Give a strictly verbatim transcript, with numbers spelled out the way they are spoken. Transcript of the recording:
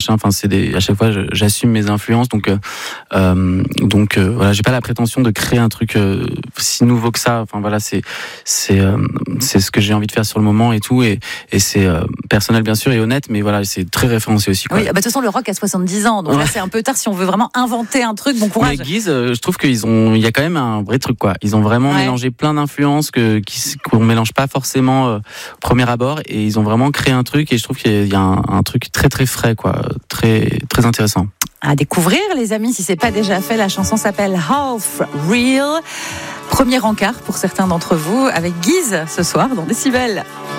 machin. Enfin, c'est des, à chaque fois, je, j'assume mes influences. Donc, euh, donc euh, voilà, j'ai pas la prétention de créer un truc euh, si nouveau que ça. Enfin voilà, c'est c'est euh, c'est ce que j'ai envie de faire sur le moment et tout. Et et c'est euh, personnel bien sûr et honnête, mais voilà, c'est très référencé aussi, quoi. Oui, bah, de toute façon, le rock a soixante-dix ans, donc ouais. Là, c'est un peu tard si on veut vraiment inventer un truc. Bon courage. Mais Guise, euh, je trouve qu'ils ont, il y a quand même un vrai truc, quoi. Ils ont vraiment ouais. mélangé plein d'influences que qui, qu'on mélange pas forcément euh, au premier abord, et ils ont vraiment créé un truc. Et je trouve qu'il y a un, un truc très très frais, quoi, très très intéressant. À découvrir, les amis, si c'est pas déjà fait. La chanson s'appelle Half Real. Premier encart pour certains d'entre vous avec Guise ce soir dans Décibel.